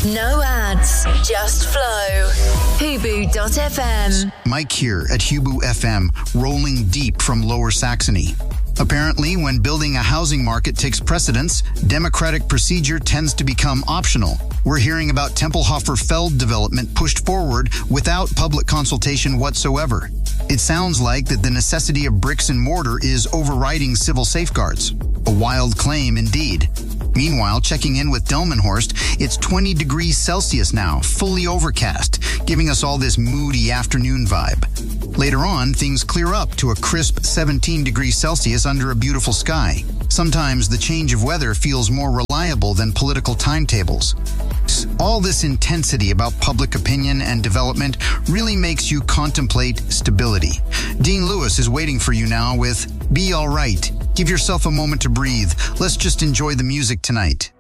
No ads, just flow. Hubu.fm. Mike here at Hubu FM, rolling deep from Lower Saxony. Apparently, when building a housing market takes precedence, democratic procedure tends to become optional. We're hearing about Tempelhofer Feld development pushed forward without public consultation whatsoever. It sounds like that the necessity of bricks and mortar is overriding civil safeguards. A wild claim indeed. Meanwhile, checking in with Delmenhorst, it's 20 degrees Celsius now, fully overcast, giving us all this moody afternoon vibe. Later on, things clear up to a crisp 17 degrees Celsius under a beautiful sky. Sometimes the change of weather feels more reliable than political timetables. All this intensity about public opinion and development really makes you contemplate stability. Dean Lewis is waiting for you now with Be All Right. Give yourself a moment to breathe. Let's just enjoy the music tonight.